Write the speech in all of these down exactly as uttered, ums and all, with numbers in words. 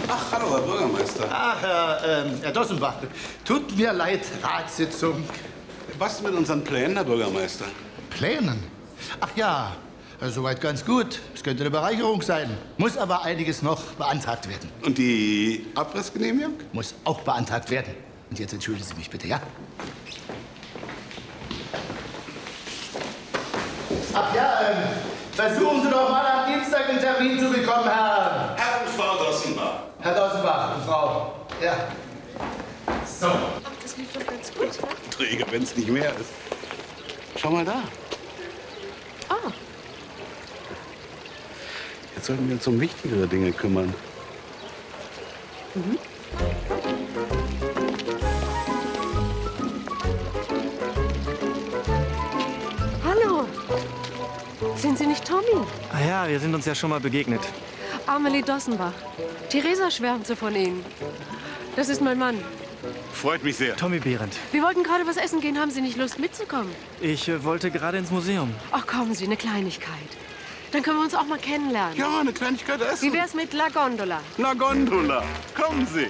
Ach, hallo, Herr Bürgermeister. Ach, Herr, ähm, Herr Dossenbach, tut mir leid, Ratssitzung. Was mit unseren Plänen, Herr Bürgermeister? Plänen? Ach ja, soweit ganz gut. Es könnte eine Bereicherung sein. Muss aber einiges noch beantragt werden. Und die Abrissgenehmigung? Muss auch beantragt werden. Und jetzt entschuldigen Sie mich bitte, ja? Ach ja, ähm, versuchen Sie doch mal am Dienstag einen Termin zu bekommen, Herr... Herr und Frau Dossenbach. Herr Dossenbach und Frau. Ja. So. Ach, das lief doch ganz gut, ja? Träge, wenn es nicht mehr ist. Schau mal da. Ah. Jetzt sollten wir uns um wichtigere Dinge kümmern. Mhm. Hallo. Sind Sie nicht Tommy? Ah ja, wir sind uns ja schon mal begegnet. Amelie Dossenbach. Theresa schwärmte von Ihnen. Das ist mein Mann. Freut mich sehr. Tommy Behrendt. Wir wollten gerade was essen gehen. Haben Sie nicht Lust mitzukommen? Ich äh, wollte gerade ins Museum. Ach, kommen Sie, eine Kleinigkeit. Dann können wir uns auch mal kennenlernen. Ja, eine Kleinigkeit essen. Wie wär's mit La Gondola? La Gondola. Kommen Sie.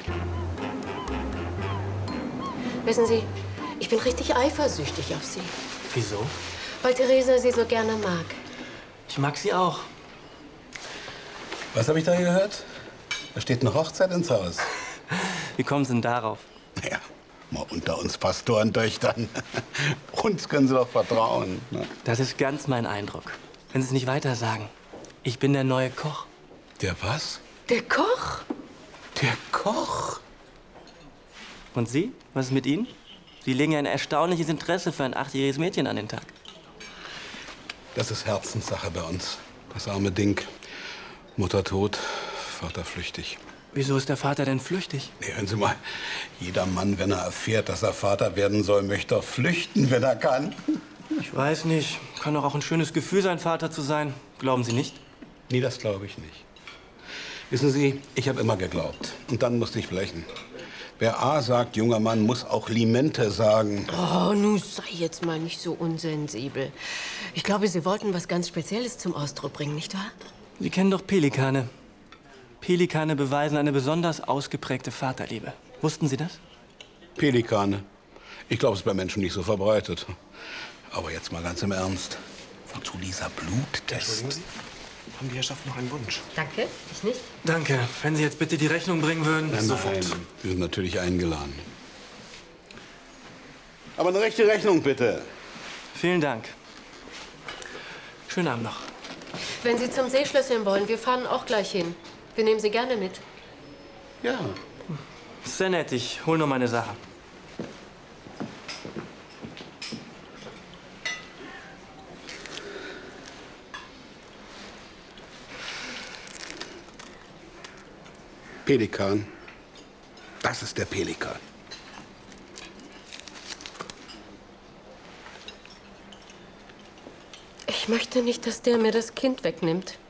Wissen Sie, ich bin richtig eifersüchtig auf Sie. Wieso? Weil Theresa Sie so gerne mag. Ich mag sie auch. Was habe ich da gehört? Da steht eine Hochzeit ins Haus. Wie kommen Sie denn darauf? Naja, mal unter uns Pastorentöchtern. Uns können Sie doch vertrauen. Ne? Das ist ganz mein Eindruck. Wenn Sie es nicht weiter sagen. Ich bin der neue Koch. Der was? Der Koch? Der Koch? Und Sie? Was ist mit Ihnen? Sie legen ja ein erstaunliches Interesse für ein achtjähriges Mädchen an den Tag. Das ist Herzenssache bei uns. Das arme Ding. Mutter tot, Vater flüchtig. Wieso ist der Vater denn flüchtig? Nee, hören Sie mal, jeder Mann, wenn er erfährt, dass er Vater werden soll, möchte doch flüchten, wenn er kann. Ich weiß nicht. Kann doch auch ein schönes Gefühl sein, Vater zu sein. Glauben Sie nicht? Nee, das glaube ich nicht. Wissen Sie, ich habe immer geglaubt. Und dann musste ich blechen. Wer A sagt, junger Mann, muss auch Limente sagen. Oh, nun sei jetzt mal nicht so unsensibel. Ich glaube, Sie wollten was ganz Spezielles zum Ausdruck bringen, nicht wahr? Sie kennen doch Pelikane. Pelikane beweisen eine besonders ausgeprägte Vaterliebe. Wussten Sie das? Pelikane. Ich glaube, es ist bei Menschen nicht so verbreitet. Aber jetzt mal ganz im Ernst. Wozu dieser Bluttest? Haben die Herrschaften noch einen Wunsch? Danke, ich nicht. Danke. Wenn Sie jetzt bitte die Rechnung bringen würden. Nein, Sofort. nein, wir sind natürlich eingeladen. Aber eine rechte Rechnung, bitte. Vielen Dank. Schönen Abend noch. Wenn Sie zum Seeschlösschen wollen, wir fahren auch gleich hin. Wir nehmen Sie gerne mit. Ja. Sehr nett. Ich hol nur meine Sache. Pelikan. Das ist der Pelikan. Ich möchte nicht, dass der mir das Kind wegnimmt.